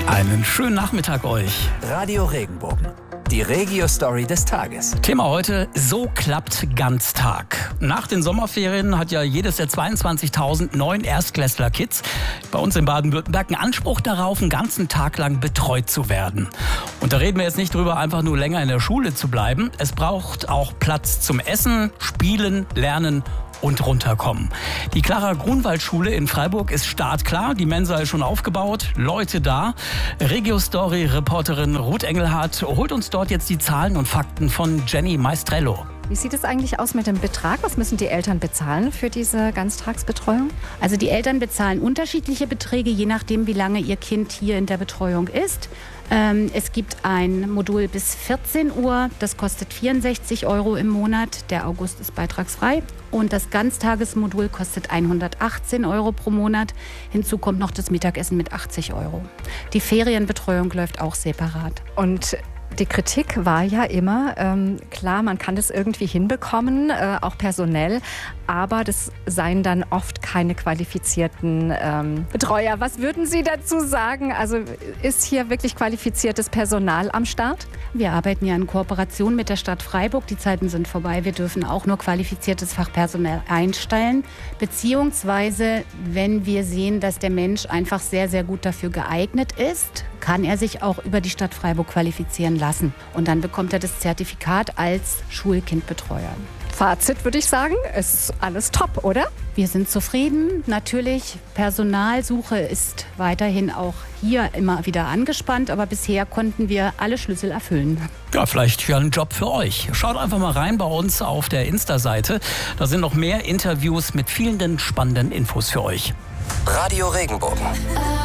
Einen schönen Nachmittag euch. Radio Regenbogen. Die Regio-Story des Tages. Thema heute: So klappt Ganztag. Nach den Sommerferien hat ja jedes der 22.000 neuen Erstklässler-Kids bei uns in Baden-Württemberg einen Anspruch darauf, einen ganzen Tag lang betreut zu werden. Und da reden wir jetzt nicht drüber, einfach nur länger in der Schule zu bleiben. Es braucht auch Platz zum Essen, Spielen, Lernen und runterkommen. Die Clara-Grunwald-Schule in Freiburg ist startklar. Die Mensa ist schon aufgebaut, Leute da. Regio-Story-Reporterin Ruth Engelhardt holt uns dort jetzt die Zahlen und Fakten von Jenny Maestrello. Wie sieht es eigentlich aus mit dem Betrag? Was müssen die Eltern bezahlen für diese Ganztagsbetreuung? Also die Eltern bezahlen unterschiedliche Beträge, je nachdem, wie lange ihr Kind hier in der Betreuung ist. Es gibt ein Modul bis 14 Uhr, das kostet 64 € im Monat. Der August ist beitragsfrei. Und das Ganztagesmodul kostet 118 € pro Monat. Hinzu kommt noch das Mittagessen mit 80 €. Die Ferienbetreuung läuft auch separat. Und die Kritik war ja immer, klar, man kann das irgendwie hinbekommen, auch personell, aber das seien dann oft keine qualifizierten Betreuer. Was würden Sie dazu sagen? Also ist hier wirklich qualifiziertes Personal am Start? Wir arbeiten ja in Kooperation mit der Stadt Freiburg. Die Zeiten sind vorbei. Wir dürfen auch nur qualifiziertes Fachpersonal einstellen. Beziehungsweise, wenn wir sehen, dass der Mensch einfach sehr, sehr gut dafür geeignet ist, kann er sich auch über die Stadt Freiburg qualifizieren lassen. Und dann bekommt er das Zertifikat als Schulkindbetreuer. Fazit würde ich sagen, ist alles top, oder? Wir sind zufrieden. Natürlich, Personalsuche ist weiterhin auch hier immer wieder angespannt, aber bisher konnten wir alle Schlüssel erfüllen. Ja, vielleicht ja ein Job für euch. Schaut einfach mal rein bei uns auf der Insta-Seite. Da sind noch mehr Interviews mit vielen spannenden Infos für euch. Radio Regenbogen.